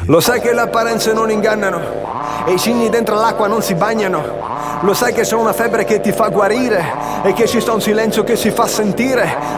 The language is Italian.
Lo sai che le apparenze non ingannano e i cigni dentro l'acqua non si bagnano. Lo sai che c'è una febbre che ti fa guarire e che ci sta un silenzio che si fa sentire.